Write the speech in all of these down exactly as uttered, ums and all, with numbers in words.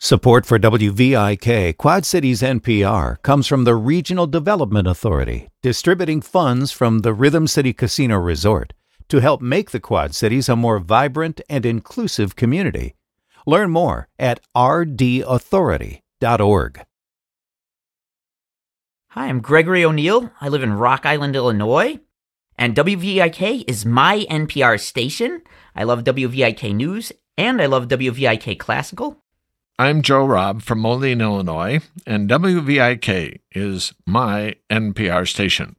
Support for W V I K Quad Cities N P R comes from the Regional Development Authority, distributing funds from the Rhythm City Casino Resort to help make the Quad Cities a more vibrant and inclusive community. Learn more at r d authority dot org. Hi, I'm Gregory O'Neill. I live in Rock Island, Illinois, and W V I K is my N P R station. I love W V I K News, and I love W V I K Classical. I'm Joe Robb from Moline, Illinois, and W V I K is my N P R station.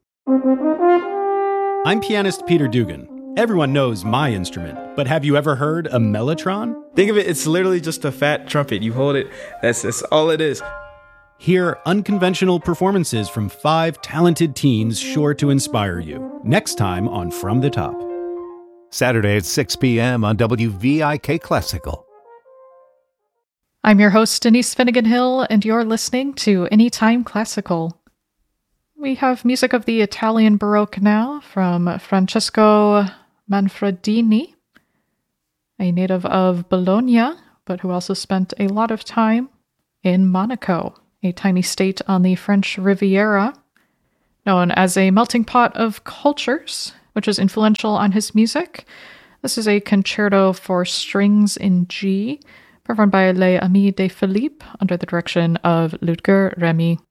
I'm pianist Peter Dugan. Everyone knows my instrument, but have you ever heard a mellotron? Think of it, it's literally just a fat trumpet. You hold it, that's, that's all it is. Hear unconventional performances from five talented teens sure to inspire you. Next time on From the Top. Saturday at six p.m. on W V I K Classical. I'm your host, Denise Finnegan Hill, and you're listening to Anytime Classical. We have music of the Italian Baroque now from Francesco Manfredini, a native of Bologna, but who also spent a lot of time in Monaco, a tiny state on the French Riviera, known as a melting pot of cultures, which is influential on his music. This is a concerto for strings in G, performed by Les Amis de Philippe under the direction of Ludger Remy.